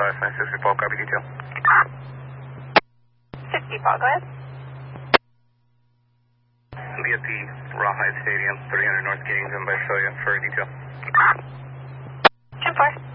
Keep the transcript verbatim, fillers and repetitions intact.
last nine sixty Paul, copy detail. sixty Paul, go ahead. Be at the Rawhide Stadium, three hundred North Giddings in Visalia for detail. ten four.